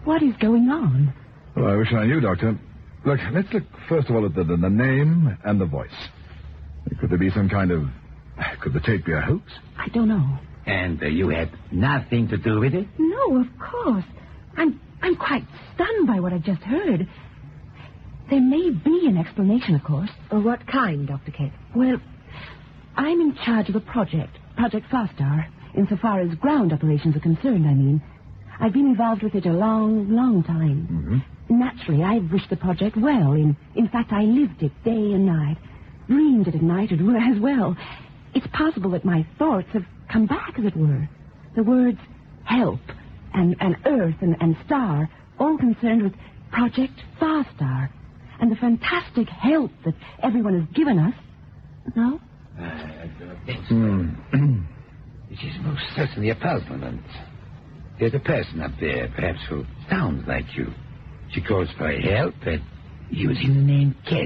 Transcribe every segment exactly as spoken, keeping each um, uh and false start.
What is going on? Well, I wish I knew, Doctor. Look, let's look first of all at the, the, the name and the voice. Could there be some kind of... Could the tape be a hoax? I don't know. And uh, you had nothing to do with it? No, of course. I'm I'm quite stunned by what I just heard. There may be an explanation, of course. Of what kind, Doctor Kent? Well, I'm in charge of a project, Project Farstar, insofar as ground operations are concerned, I mean. I've been involved with it a long, long time. Mm-hmm. Naturally, I've wished the project well. In, in fact, I lived it day and night. Dreamed it at night as well. It's possible that my thoughts have come back, as it were. The words help and, and earth and, and star, all concerned with Project Farstar and the fantastic help that everyone has given us. No? Uh, I don't think so. Mm. It is most certainly a puzzlement. There's a person up there, perhaps who sounds like you. She calls for help and using the name Ket.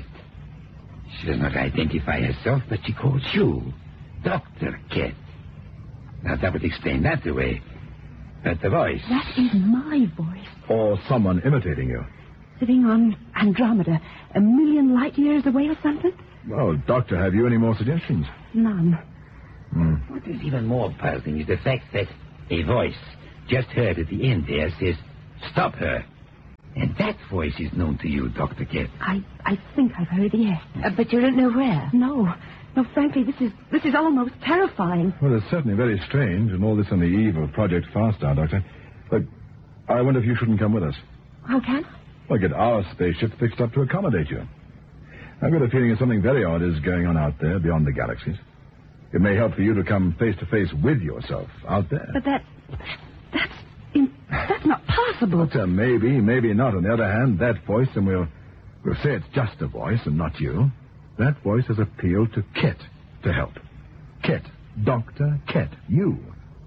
She does not identify herself, but she calls you Doctor Ket. Now, that would explain that away. But the voice... That is my voice. Or someone imitating you. Sitting on Andromeda, a million light years away or something? Well, Doctor, have you any more suggestions? None. Hmm. What is even more puzzling is the fact that a voice just heard at the end there says, stop her. And that voice is known to you, Doctor Ket. I, I think I've heard it, yes. Uh, but you don't know where? No. No, frankly, this is this is almost terrifying. Well, it's certainly very strange, and all this on the eve of Project Farstar, Doctor. But I wonder if you shouldn't come with us. How can I? Well, get our spaceship fixed up to accommodate you. I've got a feeling that something very odd is going on out there beyond the galaxies. It may help for you to come face to face with yourself out there. But that... That's... In, that's not possible. But, uh, maybe, maybe not. On the other hand, that voice, and we'll, we'll say it's just a voice and not you, that voice has appealed to Ket to help. Ket. Doctor Ket. You.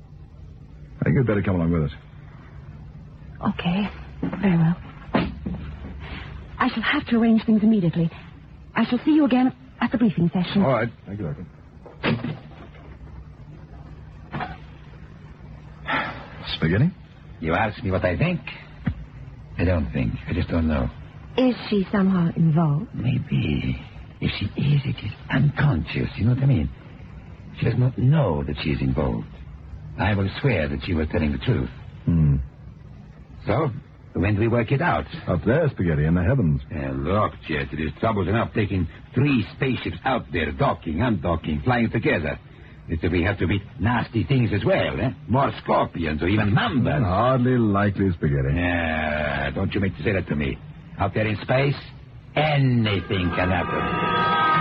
I think you'd better come along with us. Okay. Very well. I shall have to arrange things immediately. I shall see you again at the briefing session. All right. Thank you, Doctor. Spaghetti? You ask me what I think? I don't think. I just don't know. Is she somehow involved? Maybe. If she is, it is unconscious. You know what I mean? She does not know that she is involved. I will swear that she was telling the truth. Hmm. So, when do we work it out? Up there, Spaghetti, in the heavens. Uh, look, Jet, it is trouble enough taking three spaceships out there, docking, undocking, flying together. It's that we have to meet nasty things as well, eh? More scorpions or even mambas. Hardly likely, Spaghetti. Yeah, don't you make to say that to me. Out there in space, anything can happen.